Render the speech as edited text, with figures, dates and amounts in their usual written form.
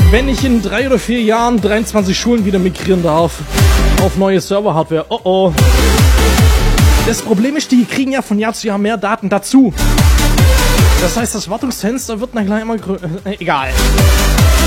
wenn ich in 3 oder 4 Jahren 23 Schulen wieder migrieren darf auf neue Server-Hardware. Oh oh. Das Problem ist, die kriegen ja von Jahr zu Jahr mehr Daten dazu. Das heißt, das Wartungsfenster wird dann gleich immer größer. Egal.